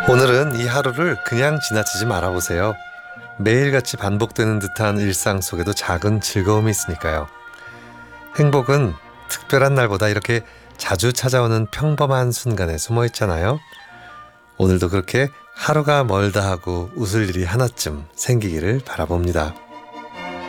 오늘은 이 하루를 그냥 지나치지 말아보세요. 매일같이 반복되는 듯한 일상 속에도 작은 즐거움이 있으니까요. 행복은 특별한 날보다 이렇게 자주 찾아오는 평범한 순간에 숨어 있잖아요. 오늘도 그렇게 하루가 멀다 하고 웃을 일이 하나쯤 생기기를 바라봅니다.